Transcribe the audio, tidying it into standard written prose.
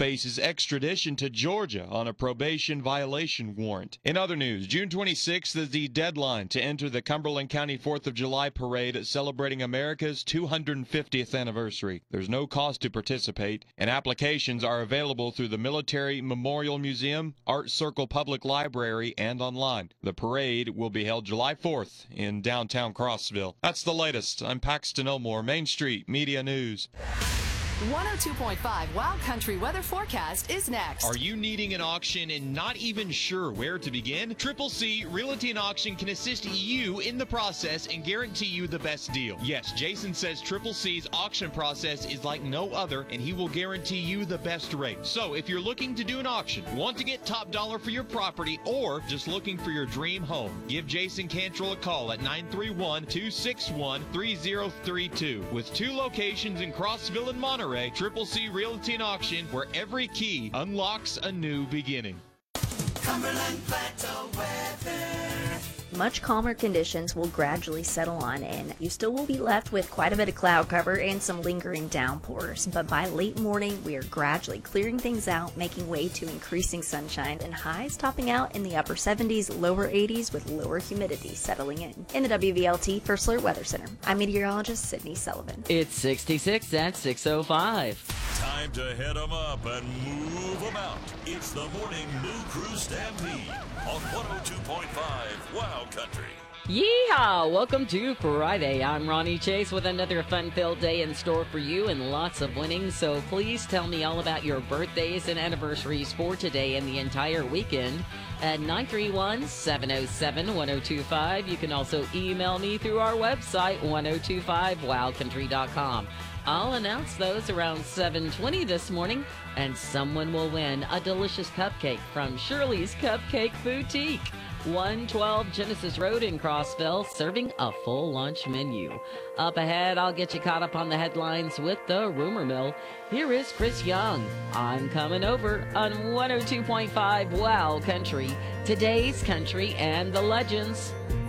faces extradition to Georgia on a probation violation warrant. In other news, June 26th is the deadline to enter the Cumberland County 4th of July parade celebrating America's 250th anniversary. There's no cost to participate, and applications are available through the Military Memorial Museum, Art Circle Public Library, and online. The parade will be held July 4th in downtown Crossville. That's the latest. I'm Paxton Elmore, Main Street Media News. 102.5 Wild Country weather forecast is next. Are you needing an auction and not even sure where to begin? Triple C Realty and Auction can assist you in the process and guarantee you the best deal. Yes, Jason says Triple C's auction process is like no other, and he will guarantee you the best rate. So if you're looking to do an auction, want to get top dollar for your property, or just looking for your dream home, give Jason Cantrell a call at 931-261-3032. With 2 locations in Crossville and Monterey, Triple C Realty and Auction, where every key unlocks a new beginning. Cumberland Plateau weather. Much calmer conditions will gradually settle on in. You still will be left with quite a bit of cloud cover and some lingering downpours, but by late morning, we are gradually clearing things out, making way to increasing sunshine and highs topping out in the upper 70s, lower 80s with lower humidity settling in. In the WVLT First Alert Weather Center, I'm meteorologist Sydney Sullivan. It's 66 at 6:05. Time to head 'em up and move 'em out. It's the Morning Moo Crew Stampede on 102.5 Wild Country. Yeehaw! Welcome to Friday. I'm Ronnie Chase with another fun-filled day in store for you and lots of winning. So please tell me all about your birthdays and anniversaries for today and the entire weekend at 931-707-1025. You can also email me through our website, 1025wildcountry.com. I'll announce those around 7:20 this morning, and someone will win a delicious cupcake from Shirley's Cupcake Boutique, 112 Genesis Road in Crossville, serving a full lunch menu. Up ahead, I'll get you caught up on the headlines with the Rumor Mill. Here is Chris Young. I'm coming over on 102.5 Wild Country, today's country and the legends.